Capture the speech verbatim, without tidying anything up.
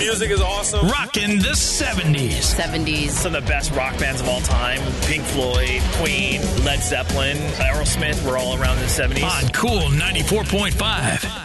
Music is awesome. Rockin' the seventies. seventies. Some of the best rock bands of all time. Pink Floyd, Queen, Led Zeppelin, Aerosmith were all around in the seventies. On Cool ninety-four point five.